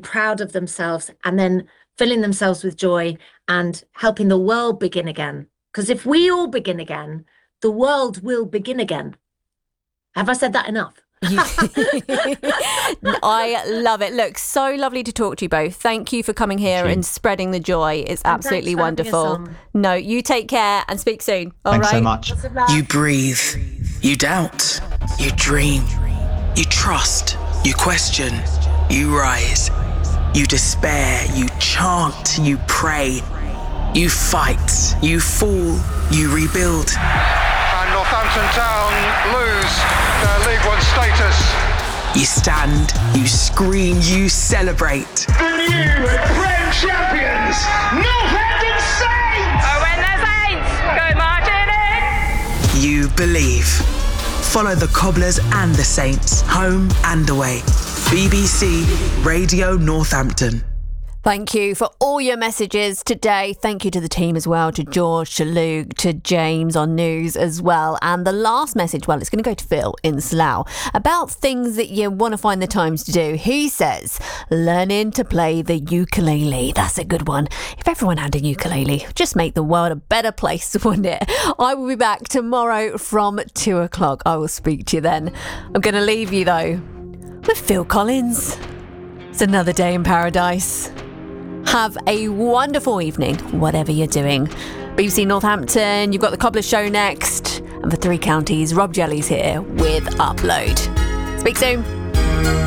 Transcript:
proud of themselves and then filling themselves with joy and helping the world begin again. Because if we all begin again, the world will begin again. Have I said that enough? I love it. Look, so lovely to talk to you both. Thank you for coming here and spreading the joy. It's absolutely wonderful. No, you take care and speak soon. All right. Thanks so much. You breathe, you doubt, you dream, you trust, you question, you rise, you despair, you chant, you pray, you fight, you fall, you rebuild. And Northampton Town lose their League One status. You stand, you scream, you celebrate. The new Prem champions, Northampton Saints! Oh, when the Saints go marching in! You believe. Follow the Cobblers and the Saints, home and away. BBC Radio Northampton. Thank you for all your messages today. Thank you to the team as well, to George, to Luke, to James on news as well. And the last message, well, it's going to go to Phil in Slough about things that you want to find the times to do. He says, learning to play the ukulele. That's a good one. If everyone had a ukulele, just make the world a better place, wouldn't it? I will be back tomorrow from 2:00. I will speak to you then. I'm going to leave you, though, with Phil Collins. It's another day in paradise. Have a wonderful evening, whatever you're doing. BBC Northampton, you've got the Cobbler Show next. And for Three Counties, Rob Jelly's here with Upload. Speak soon.